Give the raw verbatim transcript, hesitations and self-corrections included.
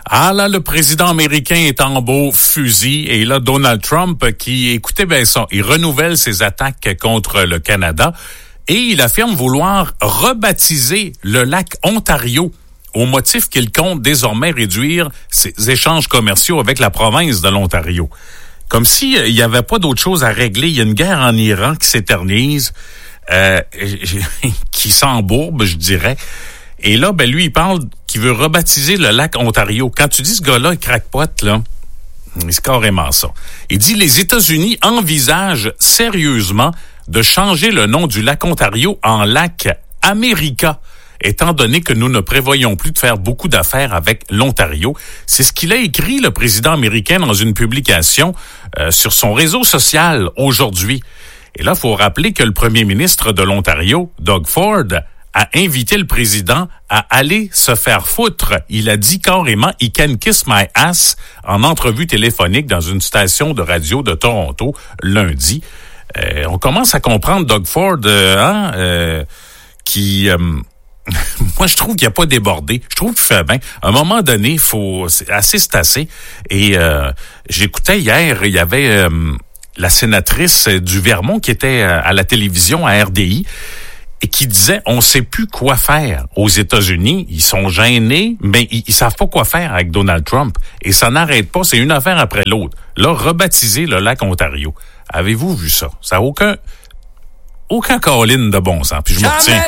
Ah là, le président américain est en beau fusil et là, Donald Trump qui, écoutez bien ça, il renouvelle ses attaques contre le Canada et il affirme vouloir rebaptiser le lac Ontario au motif qu'il compte désormais réduire ses échanges commerciaux avec la province de l'Ontario. Comme si il n'y avait pas d'autre chose à régler. Il y a une guerre en Iran qui s'éternise, euh, qui s'embourbe, je dirais. Et là, ben lui, il parle qu'il veut rebaptiser le lac Ontario. Quand tu dis ce gars-là, il crackpote, là, c'est carrément ça. Il dit les États-Unis envisagent sérieusement de changer le nom du lac Ontario en lac America, étant donné que nous ne prévoyons plus de faire beaucoup d'affaires avec l'Ontario. C'est ce qu'il a écrit, le président américain, dans une publication euh, sur son réseau social aujourd'hui. Et là, il faut rappeler que le premier ministre de l'Ontario, Doug Ford, a invité le président à aller se faire foutre. Il a dit carrément « He can kiss my ass » en entrevue téléphonique dans une station de radio de Toronto lundi. Euh, on commence à comprendre Doug Ford, euh, hein, euh, qui... Euh, moi, je trouve qu'il n'a pas débordé. Je trouve qu'il fait bien. À un moment donné, il faut... C'est assez, c'est assez. Et euh, j'écoutais hier, il y avait euh, la sénatrice du Vermont qui était à la télévision à R D I et qui disait, on sait plus quoi faire aux États-Unis. Ils sont gênés, mais ils, ils savent pas quoi faire avec Donald Trump. Et ça n'arrête pas, c'est une affaire après l'autre. Là, rebaptiser le lac Ontario. Avez-vous vu ça? Ça n'a aucun, aucun colline de bon sens. Puis je me retiens.